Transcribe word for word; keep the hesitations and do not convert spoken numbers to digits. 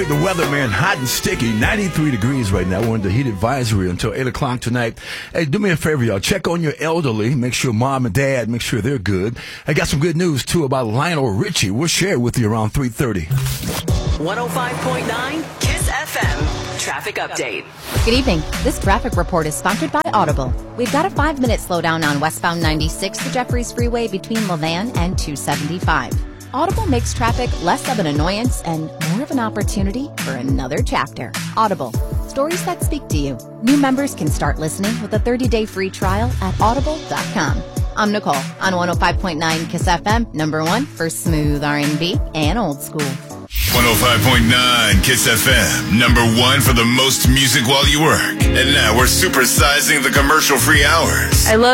The weather, man, hot and sticky. ninety-three degrees right now. We're in the heat advisory until eight o'clock tonight. Hey, do me a favor, y'all. Check on your elderly. Make sure mom and dad, make sure they're good. I got some good news, too, about Lionel Richie. We'll share it with you around three thirty. one oh five point nine KISS F M. Traffic update. Good evening. This traffic report is sponsored by Audible. We've got a five-minute slowdown on westbound ninety-six to Jeffries Freeway between Levan and two seventy-five. Audible makes traffic less of an annoyance and more of an opportunity for another chapter. Audible. Stories that speak to you. New members can start listening with a thirty-day free trial at audible dot com. I'm Nicole on one oh five point nine KISS F M, number one for smooth R and B and old school. one oh five point nine KISS F M, number one for the most music while you work. And now we're supersizing the commercial-free hours. I love